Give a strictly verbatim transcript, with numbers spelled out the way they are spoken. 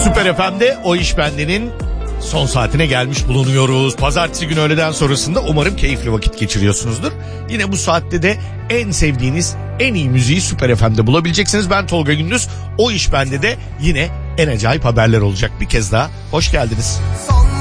Süper F M'de O İş Bende'nin son saatine gelmiş bulunuyoruz. Pazartesi günü öğleden sonrasında umarım keyifli vakit geçiriyorsunuzdur. Yine bu saatte de en sevdiğiniz en iyi müziği Süper F M'de bulabileceksiniz. Ben Tolga Gündüz. O İş Bende de yine en acayip haberler olacak. Bir kez daha hoş geldiniz. Son